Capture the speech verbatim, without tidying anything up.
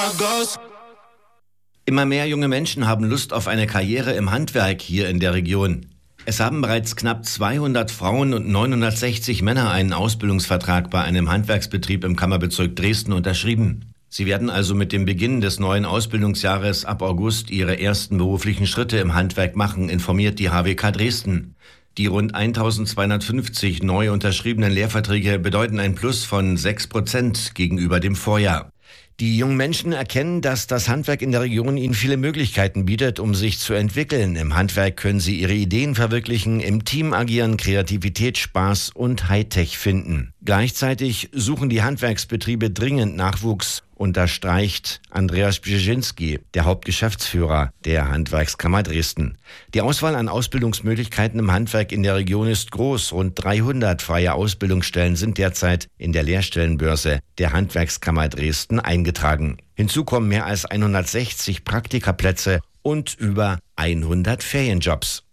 Immer mehr junge Menschen haben Lust auf eine Karriere im Handwerk hier in der Region. Es haben bereits knapp zweihundert Frauen und neunhundertsechzig Männer einen Ausbildungsvertrag bei einem Handwerksbetrieb im Kammerbezirk Dresden unterschrieben. Sie werden also mit dem Beginn des neuen Ausbildungsjahres ab August ihre ersten beruflichen Schritte im Handwerk machen, informiert die H W K Dresden. Die rund eintausendzweihundertfünfzig neu unterschriebenen Lehrverträge bedeuten ein Plus von sechs Prozent gegenüber dem Vorjahr. Die jungen Menschen erkennen, dass das Handwerk in der Region ihnen viele Möglichkeiten bietet, um sich zu entwickeln. Im Handwerk können sie ihre Ideen verwirklichen, im Team agieren, Kreativität, Spaß und Hightech finden. Gleichzeitig suchen die Handwerksbetriebe dringend Nachwuchs, unterstreicht Andreas Brzezinski, der Hauptgeschäftsführer der Handwerkskammer Dresden. Die Auswahl an Ausbildungsmöglichkeiten im Handwerk in der Region ist groß. Rund dreihundert freie Ausbildungsstellen sind derzeit in der Lehrstellenbörse der Handwerkskammer Dresden eingetragen. Hinzu kommen mehr als hundertsechzig Praktikaplätze und über hundert Ferienjobs.